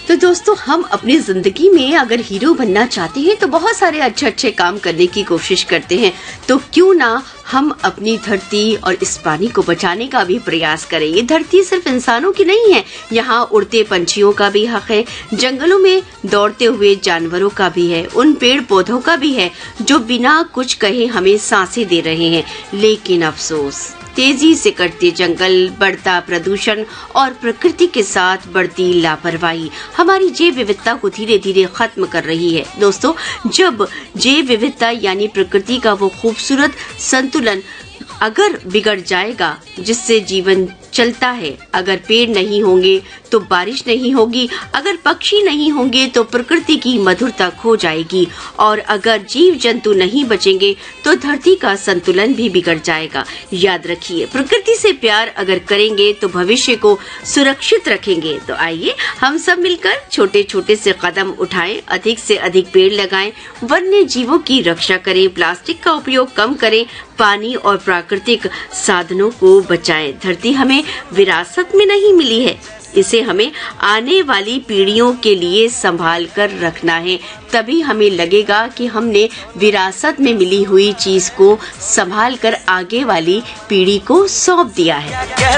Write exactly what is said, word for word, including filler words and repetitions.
तो दोस्तों, हम अपनी जिंदगी में अगर हीरो बनना चाहते हैं तो बहुत सारे अच्छे अच्छे काम करने की कोशिश करते हैं। तो क्यों ना हम अपनी धरती और इस पानी को बचाने का भी प्रयास करें। ये धरती सिर्फ इंसानों की नहीं है, यहाँ उड़ते पंछियों का भी हक है, जंगलों में दौड़ते हुए जानवरों का भी है, उन पेड़ पौधों का भी है जो बिना कुछ कहे हमें सांसें दे रहे हैं। लेकिन अफसोस, तेजी से कटते जंगल, बढ़ता प्रदूषण और प्रकृति के साथ बढ़ती लापरवाही हमारी जैव विविधता को धीरे धीरे खत्म कर रही है। दोस्तों, जब जैव विविधता यानी प्रकृति का वो खूबसूरत संतुलन अगर बिगड़ जाएगा जिससे जीवन चलता है, अगर पेड़ नहीं होंगे तो बारिश नहीं होगी, अगर पक्षी नहीं होंगे तो प्रकृति की मधुरता खो जाएगी, और अगर जीव जंतु नहीं बचेंगे तो धरती का संतुलन भी बिगड़ जाएगा। याद रखिए, प्रकृति से प्यार अगर करेंगे तो भविष्य को सुरक्षित रखेंगे। तो आइए हम सब मिलकर छोटे छोटे से कदम उठाएं, अधिक से अधिक पेड़ लगाएं, वन्य जीवों की रक्षा करें, प्लास्टिक का उपयोग कम करें, पानी और प्राकृतिक साधनों को बचाएं। धरती हमें विरासत में नहीं मिली है, इसे हमें आने वाली पीढ़ियों के लिए संभाल कर रखना है। तभी हमें लगेगा कि हमने विरासत में मिली हुई चीज को संभाल कर आगे वाली पीढ़ी को सौंप दिया है।